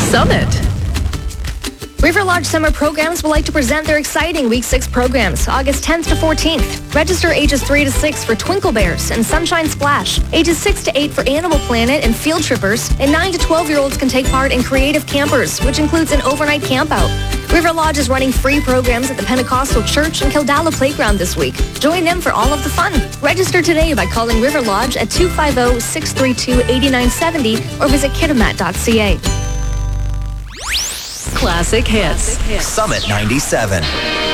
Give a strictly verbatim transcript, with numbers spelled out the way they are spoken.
Summit. River Lodge Summer Programs would like to present their exciting Week six programs, August tenth to fourteenth. Register ages three to six for Twinkle Bears and Sunshine Splash, ages six to eight for Animal Planet and Field Trippers, and nine to twelve-year-olds can take part in Creative Campers, which includes an overnight campout. River Lodge is running free programs at the Pentecostal Church and Kildala Playground this week. Join them for all of the fun. Register today by calling River Lodge at two five zero, six three two, eight nine seven zero or visit kitimat dot c a. Classic hits. Summit ninety-seven.